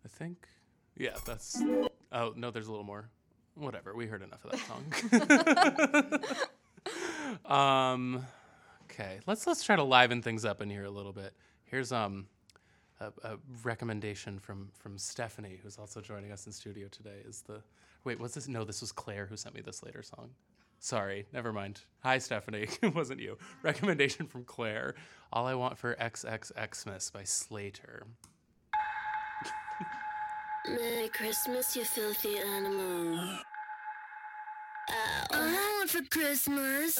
I think. Yeah, that's. Oh no, there's a little more. Whatever. We heard enough of that song. Okay, let's try to liven things up in here a little bit. Here's a recommendation from Stephanie, who's also joining us in studio today. Wait, what's this? No, this was Claire who sent me this later song. Sorry, never mind. Hi, Stephanie. It wasn't you. Recommendation from Claire. All I Want for XXXmas by Slater. Merry Christmas, you filthy animal. All I want for Christmas